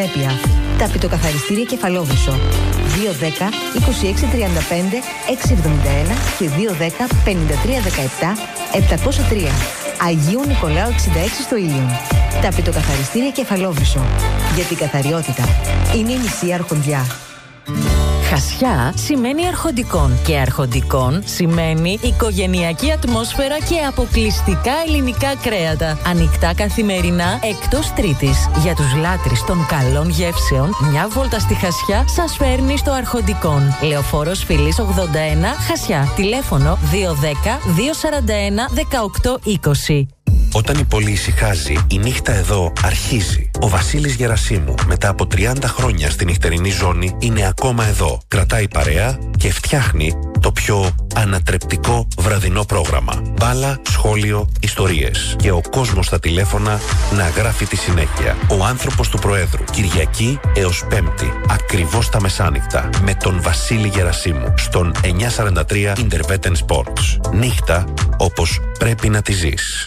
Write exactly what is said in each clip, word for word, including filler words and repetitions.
Έπια. Ταπητοκαθαριστήρια Κεφαλόβησο. δύο δέκα είκοσι έξι τριάντα πέντε έξι εβδομήντα ένα και δύο δέκα πενήντα τρία δεκαεπτά επτακόσια τρία. Αγίου Νικολάου εξήντα έξι στο Ήλιον. Ταπητοκαθαριστήρια Κεφαλόβησο. Για την καθαριότητα είναι η μισή αρχοντιά. Χασιά σημαίνει αρχοντικών και αρχοντικών σημαίνει οικογενειακή ατμόσφαιρα και αποκλειστικά ελληνικά κρέατα. Ανοιχτά καθημερινά εκτός Τρίτης. Για τους λάτρεις των καλών γεύσεων, μια βόλτα στη Χασιά σας φέρνει στο Αρχοντικών. Λεωφόρος Φιλής ογδόντα ένα, Χασιά. Τηλέφωνο δύο δέκα δύο σαράντα ένα δεκαοκτώ είκοσι. Όταν η πόλη ησυχάζει, η νύχτα εδώ αρχίζει. Ο Βασίλης Γερασίμου, μετά από τριάντα χρόνια στη νυχτερινή ζώνη, είναι ακόμα εδώ. Κρατάει παρέα και φτιάχνει το πιο ανατρεπτικό βραδινό πρόγραμμα. Μπάλα, σχόλιο, ιστορίες. Και ο κόσμος στα τηλέφωνα να γράφει τη συνέχεια. Ο άνθρωπος του Προέδρου. Κυριακή έως Πέμπτη. Ακριβώς τα μεσάνυχτα. Με τον Βασίλη Γερασίμου. Στον εννιακόσια σαράντα τρία Intervetten Sports. Νύχτα όπως πρέπει να τη ζεις.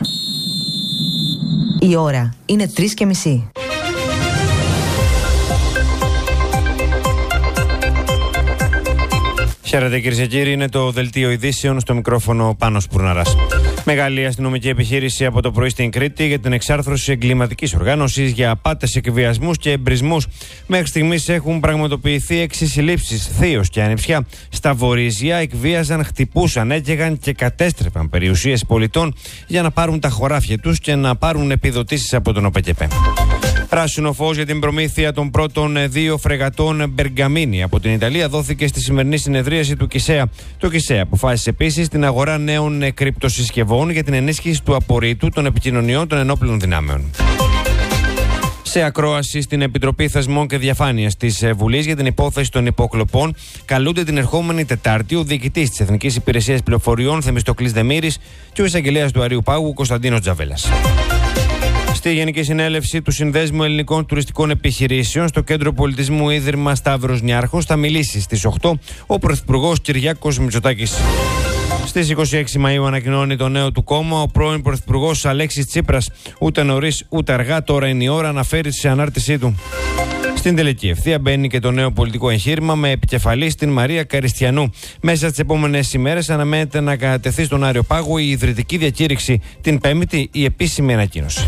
Η ώρα είναι τρεις και μισή. Χαίρετε κυρίες και κύριοι, είναι το Δελτίο Ειδήσεων, στο μικρόφωνο Πάνος Πουρναράς. Μεγάλη αστυνομική επιχείρηση από το πρωί στην Κρήτη για την εξάρθρωση εγκληματικής οργάνωσης για απάτες, εκβιασμούς και εμπρισμούς. Μέχρι στιγμής έχουν πραγματοποιηθεί έξι συλλήψεις. Θείος και ανιψιά στα Βορίζια εκβίαζαν, χτυπούσαν, έκαιγαν και κατέστρεφαν περιουσίες πολιτών για να πάρουν τα χωράφια τους και να πάρουν επιδοτήσεις από τον ΟΠΕΚΕΠΕ. Πράσινο φως για την προμήθεια των πρώτων δύο φρεγατών Μπεργαμίνη από την Ιταλία δόθηκε στη σημερινή συνεδρίαση του ΚΙΣΕΑ. Το ΚΙΣΕΑ αποφάσισε επίσης την αγορά νέων κρυπτοσυσκευών για την ενίσχυση του απορρίτου των επικοινωνιών των ενόπλων δυνάμεων. Σε ακρόαση στην Επιτροπή Θεσμών και Διαφάνειας της Βουλής για την υπόθεση των υποκλοπών, καλούνται την ερχόμενη Τετάρτη ο διοικητής της Εθνικής Υπηρεσίας Πληροφοριών Θεμιστοκλής Δεμήρης και ο εισαγγελέας του Αριού Πάγου Κωνσταντίνος Τζαβέλας. Στη Γενική Συνέλευση του Συνδέσμου Ελληνικών Τουριστικών Επιχειρήσεων στο Κέντρο Πολιτισμού Ίδρυμα Σταύρος Νιάρχος θα μιλήσει στις οκτώ ο Πρωθυπουργός Κυριάκος Μητσοτάκης. Στις είκοσι έξι Μαΐου ανακοινώνει το νέο του κόμμα ο πρώην Πρωθυπουργός Αλέξης Τσίπρας. Ούτε νωρίς ούτε αργά, τώρα είναι η ώρα να φέρει σε ανάρτησή του. Στην τελική ευθεία μπαίνει και το νέο πολιτικό εγχείρημα με επικεφαλή στην Μαρία Καριστιανού. Μέσα στις επόμενες ημέρες αναμένεται να κατατεθεί στον Άριο Πάγο η ιδρυτική διακήρυξη. Την Πέμπτη η επίσημη ανακοίνωση.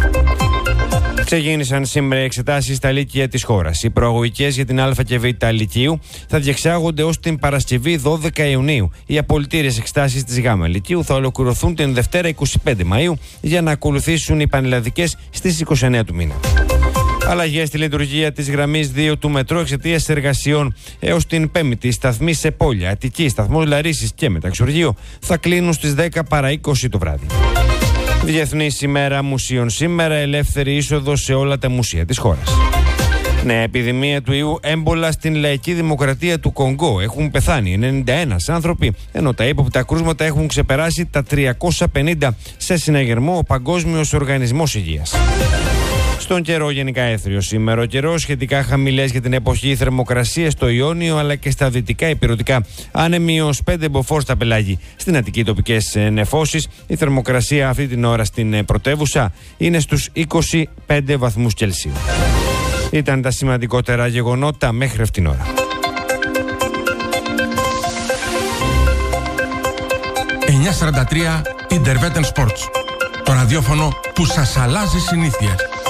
Ξεκίνησαν σήμερα οι εξετάσεις στα λύκεια της χώρας. Οι προαγωγικές για την Α και Β Λυκείου θα διεξάγονται ως την Παρασκευή δώδεκα Ιουνίου. Οι απολυτήριες εξετάσεις της Γ Λυκείου θα ολοκληρωθούν την Δευτέρα είκοσι πέντε Μαΐου για να ακολουθήσουν οι πανελλαδικές στις είκοσι εννέα του μήνα. Αλλαγές στη λειτουργία της γραμμής δύο του μετρό εξαιτίας εργασιών. Έως την Πέμπτη, σταθμοί σε Πόλια, Αττική, σταθμός Λαρίσης και Μεταξουργείο θα κλείνουν στις δέκα παρά είκοσι το βράδυ. Διεθνής ημέρα μουσείων σήμερα, ελεύθερη είσοδο σε όλα τα μουσεία της χώρας. Νέα επιδημία του ιού έμπολα στην Λαϊκή Δημοκρατία του Κονγκό. Έχουν πεθάνει ενενήντα ένα άνθρωποι, ενώ τα ύποπτα κρούσματα έχουν ξεπεράσει τα τριακόσια πενήντα σε συναγερμό ο Παγκόσμιος Οργανισμός Υγείας. Στον καιρό γενικά έθριο σήμερα. Ο καιρός σχετικά χαμηλές για την εποχή, θερμοκρασίες στο Ιόνιο αλλά και στα δυτικά υπηρετικά. Άνεμοι ως πέντε μποφόρ στα πελάγη. Στην Αττική τοπικές νεφώσεις. Η θερμοκρασία αυτή την ώρα στην πρωτεύουσα είναι στους είκοσι πέντε βαθμούς Κελσίου. Ήταν τα σημαντικότερα γεγονότα μέχρι αυτήν την ώρα. εννιακόσια σαράντα τρία Intervetten Sports. Το ραδιόφωνο που σας αλλάζει συνήθειες.